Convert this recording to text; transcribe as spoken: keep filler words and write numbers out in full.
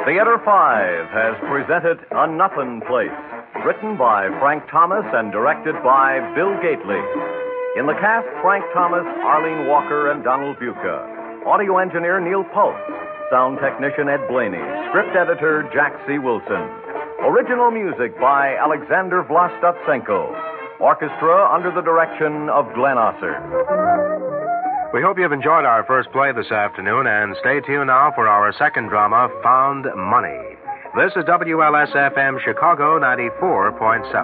Theater five has presented A Nothin' Place, written by Frank Thomas and directed by Bill Gately. In the cast, Frank Thomas, Arlene Walker, and Donald Buca. Audio engineer Neil Pulse. Sound technician Ed Blaney. Script editor Jack C. Wilson. Original music by Alexander Vlastotsenko. Orchestra under the direction of Glenn Osser. We hope you've enjoyed our first play this afternoon, and stay tuned now for our second drama, Found Money. This is W L S F M Chicago ninety-four point seven.